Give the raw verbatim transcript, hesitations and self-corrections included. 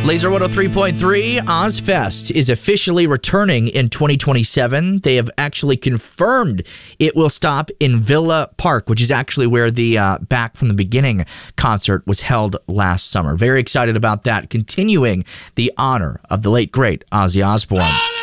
Laser one oh three point three, Ozfest is officially returning in twenty twenty-seven. They have actually confirmed it will stop in Villa Park, which is actually where the uh, Back from the Beginning concert was held last summer. Very excited about that, continuing the honor of the late, great Ozzy Osbourne.